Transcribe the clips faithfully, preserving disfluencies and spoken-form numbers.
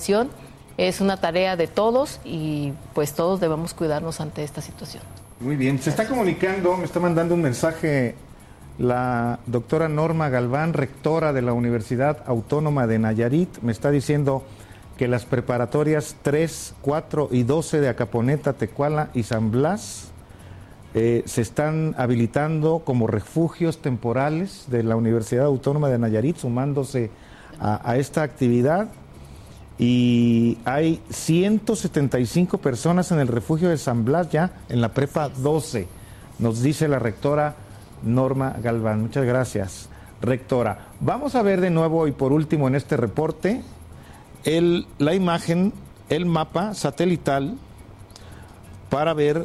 situación. Es una tarea de todos y pues todos debemos cuidarnos ante esta situación. Muy bien, se está comunicando, me está mandando un mensaje la doctora Norma Galván, rectora de la Universidad Autónoma de Nayarit. Me está diciendo que las preparatorias tres, cuatro y doce de Acaponeta, Tecuala y San Blas eh, se están habilitando como refugios temporales de la Universidad Autónoma de Nayarit, sumándose a, a esta actividad. Y hay ciento setenta y cinco personas en el refugio de San Blas ya en la prepa doce, nos dice la rectora Norma Galván. Muchas gracias, rectora. Vamos a ver de nuevo y por último en este reporte el, la imagen, el mapa satelital para ver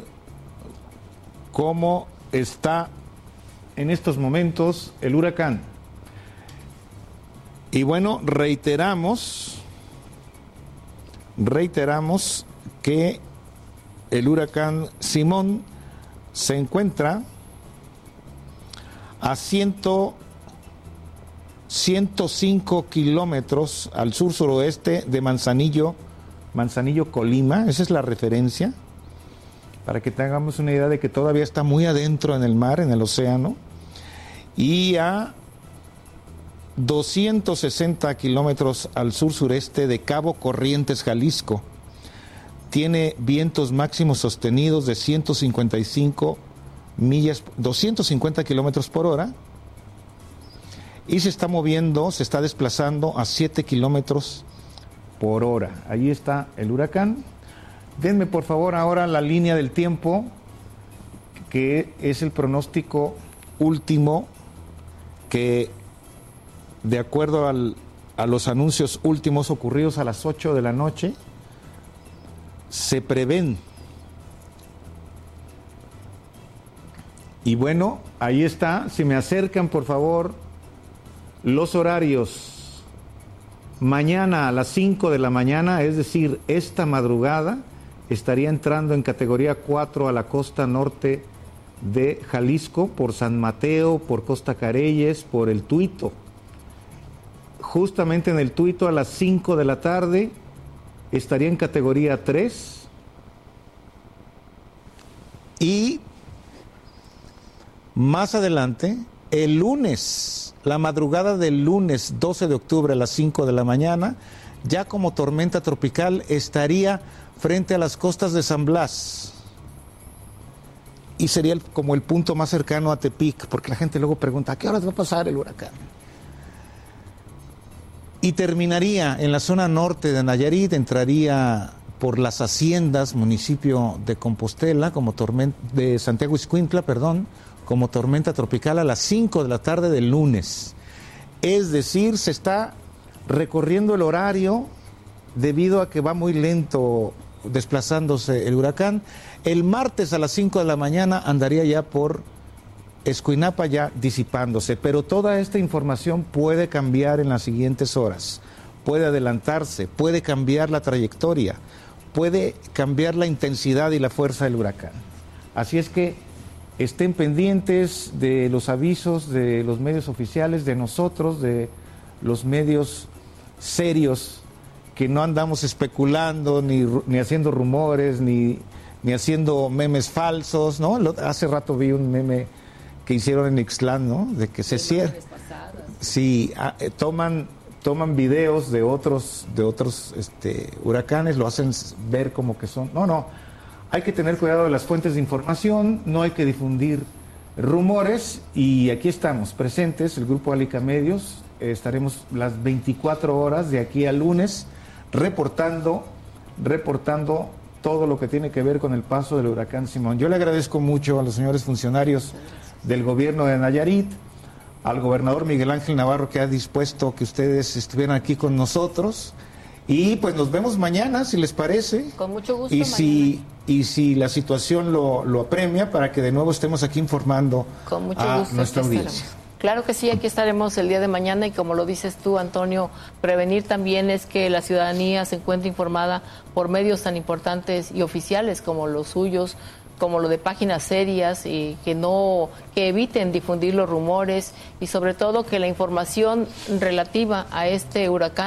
cómo está en estos momentos el huracán. Y bueno, reiteramos... Reiteramos que el huracán Simón se encuentra a ciento cinco kilómetros al sur-suroeste de Manzanillo, Manzanillo, Colima. Esa es la referencia, para que tengamos una idea de que todavía está muy adentro en el mar, en el océano, y a doscientos sesenta kilómetros al sur-sureste de Cabo Corrientes, Jalisco. Tiene vientos máximos sostenidos de ciento cincuenta y cinco millas, doscientos cincuenta kilómetros por hora, y se está moviendo, se está desplazando a siete kilómetros por hora. Ahí está el huracán. Denme por favor ahora la línea del tiempo, que es el pronóstico último que, de acuerdo al, a los anuncios últimos ocurridos a las ocho de la noche, se prevén. Y bueno, ahí está. Si me acercan, por favor, los horarios. Mañana a las cinco de la mañana, es decir, esta madrugada, estaría entrando en categoría cuatro a la costa norte de Jalisco, por San Mateo, por Costa Careyes, por el Tuito. Justamente en el Tuito a las cinco de la tarde estaría en categoría tres, y más adelante, el lunes, la madrugada del lunes doce de octubre a las cinco de la mañana, ya como tormenta tropical estaría frente a las costas de San Blas, y sería el, como el punto más cercano a Tepic, porque la gente luego pregunta, ¿a qué horas va a pasar el huracán? Y terminaría en la zona norte de Nayarit, entraría por Las Haciendas, municipio de Compostela, como tormenta, de Santiago Ixcuintla, perdón, como tormenta tropical a las cinco de la tarde del lunes. Es decir, se está recorriendo el horario debido a que va muy lento desplazándose el huracán. El martes a las cinco de la mañana andaría ya por Escuinapa, ya disipándose, pero toda esta información puede cambiar en las siguientes horas, puede adelantarse, puede cambiar la trayectoria, puede cambiar la intensidad y la fuerza del huracán. Así es que estén pendientes de los avisos de los medios oficiales, de nosotros, de los medios serios, que no andamos especulando, ni, ni haciendo rumores, ni, ni haciendo memes falsos, ¿no? Hace rato vi un meme que hicieron en Ixtlán, ¿no? De que se cierra. Sí, eh, toman, toman videos de otros, de otros este, huracanes, lo hacen ver como que son. No, no. Hay que tener cuidado de las fuentes de información, no hay que difundir rumores, y aquí estamos presentes, el Grupo Alica Medios, eh, estaremos las veinticuatro horas de aquí al lunes reportando, reportando todo lo que tiene que ver con el paso del huracán Simón. Yo le agradezco mucho a los señores funcionarios del gobierno de Nayarit, al gobernador Miguel Ángel Navarro, que ha dispuesto que ustedes estuvieran aquí con nosotros, y pues nos vemos mañana, si les parece. Con mucho gusto. Y si, y si la situación lo, lo apremia, para que de nuevo estemos aquí informando con mucho a gusto, nuestra audiencia. Claro que sí, aquí estaremos el día de mañana, y como lo dices tú, Antonio, prevenir también es que la ciudadanía se encuentre informada por medios tan importantes y oficiales como los suyos, como lo de páginas serias, y que no, que eviten difundir los rumores, y sobre todo que la información relativa a este huracán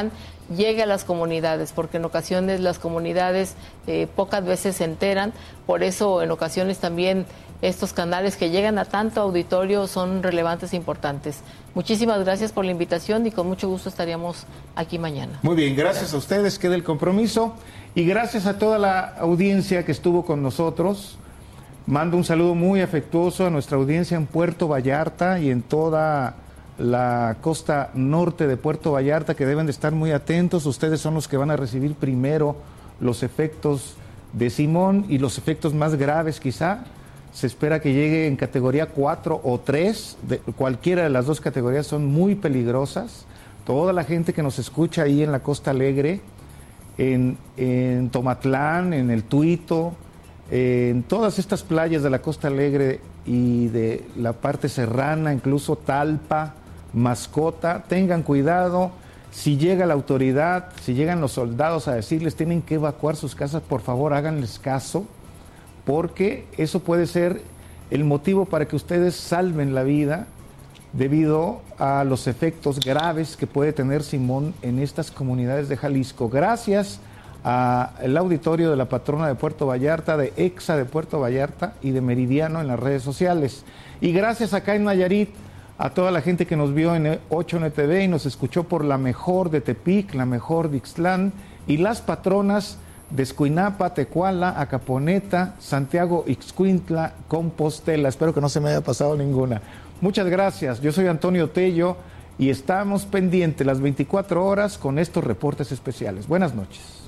llegue a las comunidades, porque en ocasiones las comunidades eh, pocas veces se enteran, por eso en ocasiones también estos canales que llegan a tanto auditorio son relevantes e importantes. Muchísimas gracias por la invitación y con mucho gusto estaríamos aquí mañana. Muy bien, gracias a ustedes, queda el compromiso y gracias a toda la audiencia que estuvo con nosotros. Mando un saludo muy afectuoso a nuestra audiencia en Puerto Vallarta y en toda la costa norte de Puerto Vallarta, que deben de estar muy atentos. Ustedes son los que van a recibir primero los efectos de Simón y los efectos más graves quizá. Se espera que llegue en categoría cuatro o tres, de, cualquiera de las dos categorías son muy peligrosas. Toda la gente que nos escucha ahí en la Costa Alegre, en, en Tomatlán, en el Tuito, en todas estas playas de la Costa Alegre y de la parte serrana, incluso Talpa, Mascota, tengan cuidado. Si llega la autoridad, si llegan los soldados a decirles tienen que evacuar sus casas, por favor háganles caso, porque eso puede ser el motivo para que ustedes salven la vida debido a los efectos graves que puede tener Simón en estas comunidades de Jalisco. Gracias al auditorio de la patrona de Puerto Vallarta, de EXA de Puerto Vallarta y de Meridiano en las redes sociales. Y gracias acá en Nayarit a toda la gente que nos vio en ocho N T V y nos escuchó por la mejor de Tepic, la mejor de Ixtlán y las patronas de Escuinapa, Tecuala, Acaponeta, Santiago, Ixcuintla, Compostela. Espero que no se me haya pasado ninguna. Muchas gracias. Yo soy Antonio Tello y estamos pendientes las veinticuatro horas con estos reportes especiales. Buenas noches.